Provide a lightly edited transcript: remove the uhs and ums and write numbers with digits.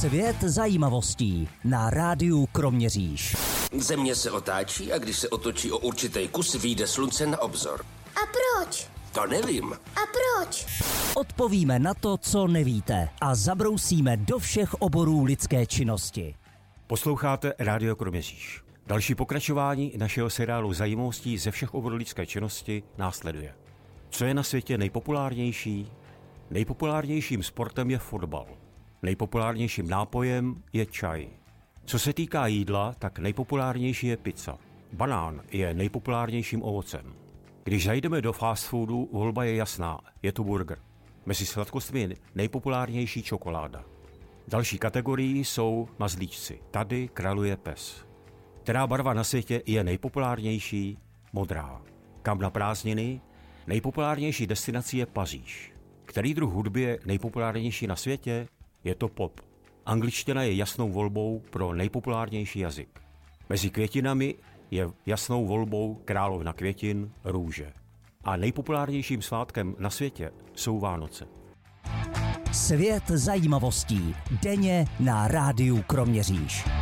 Svět zajímavostí na rádiu Kroměříž. Země se otáčí a když se otočí o určitý kus, vyjde slunce na obzor. A proč? To nevím. A proč? Odpovíme na to, co nevíte, a zabrousíme do všech oborů lidské činnosti. Posloucháte Rádio Kroměříž. Další pokračování našeho seriálu zajímavostí ze všech oborů lidské činnosti následuje. Co je na světě nejpopulárnější? Nejpopulárnějším sportem je fotbal. Nejpopulárnějším nápojem je čaj. Co se týká jídla, tak nejpopulárnější je pizza. Banán je nejpopulárnějším ovocem. Když zajdeme do fast foodu, volba je jasná, je to burger. Mezi sladkostmi je nejpopulárnější čokoláda. Další kategorií jsou mazlíčci. Tady králuje pes. Která barva na světě je nejpopulárnější? Modrá. Kam na prázdniny? Nejpopulárnější destinací je Paříž. Který druh hudby je nejpopulárnější na světě? Je to pop. Angličtina je jasnou volbou pro nejpopulárnější jazyk. Mezi květinami je jasnou volbou královna květin růže. A nejpopulárnějším svátkem na světě jsou Vánoce. Svět zajímavostí denně na rádiu Kroměříž.